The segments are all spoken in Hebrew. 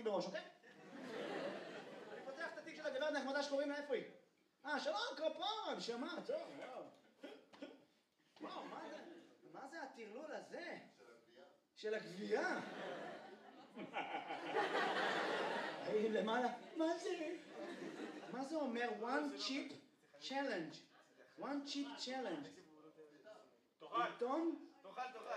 אמרתי בראש, אוקיי? אני פותח את התיק של הגברת נחמדה שקוראים לה, איפה היא? שלום, כפרה, נשמה, טוב, וואו, מה זה הטרלול הזה? של הגבייה. למעלה, מה זה? מה זה אומר? One chip challenge. One chip challenge. תאכל. עיתון? תאכל.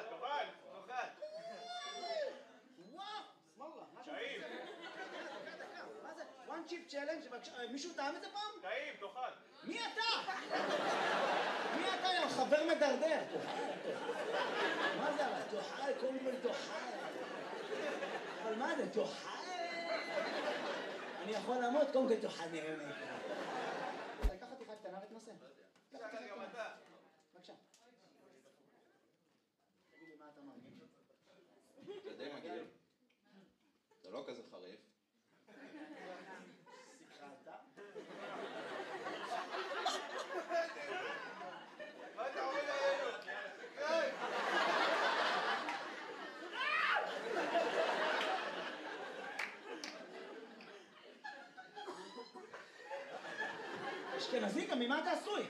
וואו, סמאללה. טעים. מה זה? One chip challenge? מישהו טעם את זה פעם? טעים, תאכל. מי אתה? מי אתה? יא חבר מדרדר. מה זה אבל? תאכל, קודם כל תאכל. אבל מה זה? תאכל? אני יכול לעמוד, קודם כל תאכל נראה לי. לקח חתיכה קטנה ותנסה. שחר גם אתה. בבקשה. תגיד לי מה אתה מרגיש? אתה די מגעיל. זה לא כזה חריף. סיכרת? מה אתה עומד עלינו? סקרן! אשכנזי, גם ממה אתה עשוי?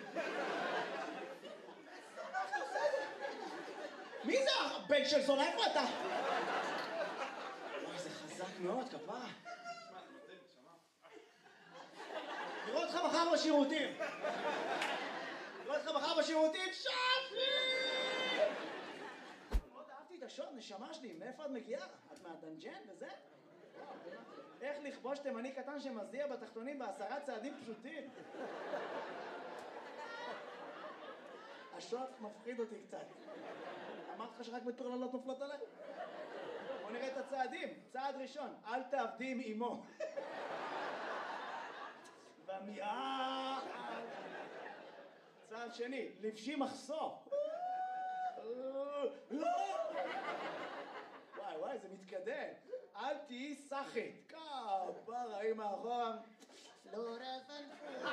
מי זה הבן של זונה? איפה אתה? וואי, זה חזק מאוד, כפרה. נראה אותך מחר בשירותים. שפי! מאוד אהבתי את השוט, נשמה שלי. מאיפה את מגיעה? את מהדנג'ן וזה? איך לכבוש תימני קטן שמזיע בתחתונים ב10 צעדים פשוטים? השוט מפחיד אותי קצת. אמרתי לך שרק מטורללות נופלות עליי? בוא נראה את הצעדים. צעד ראשון, אל תעבדי עם אמו. ומיעה... צעד שני, לבשי מחסור. וואי, זה מתקדם. אל תהיי סחית. כפרה, היא מאחורה. לא רפנפו.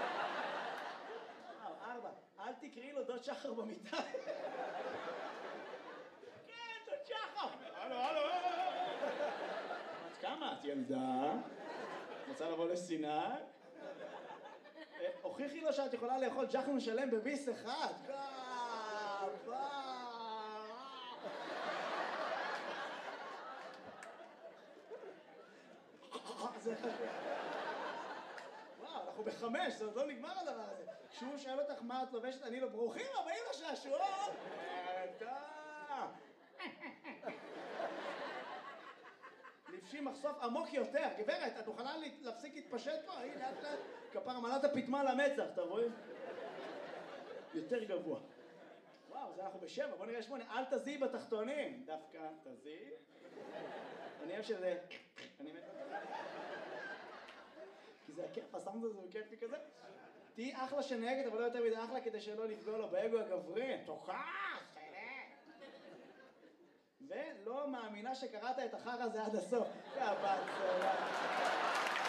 4, אל תקראי לו דוד שחר במיטה. כן, דוד שחר. הלו. את כמה? את ילדה? רוצה לבוא לסיני? הוכיחי לו שאת יכולה לאכול ג'חנון שלם בביס אחד. וואו, אנחנו ב5, זה עוד לא נגמר הדבר הזה. כשהוא שואל אותך מה את לובשת, אני לא ברוכים הבאים לשעשועון. לבשי מחשוף עמוק יותר. גברת, את מוכנה להפסיק להתפשט פה? הנה, לאט לאט. כפר מלאת הפתמה למצח, אתה רואה? יותר גבוה. וואו, זה אנחנו ב7, בוא נראה 8. אל תזיעי בתחתונים. דווקא תזיעי. אני אוהב שזה... אני מת בזה. כי זה הכיף, הסאונד הזה הוא כיפי כזה. תהי אחלה שנהגת, אבל לא יותר מדי אחלה כדי שלא לפגוע לו באגו הגברי. תוכח, ולא מאמינה שקראת את החר הזה עד הסוף. יא בת צולה.